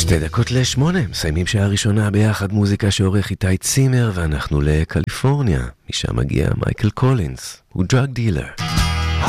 2:08, מסיימים שעה ראשונה ביחד מוזיקה שעורך איתי צימר, ואנחנו לקליפורניה, משם מגיע מייקל קולינס, הוא דרג דילר.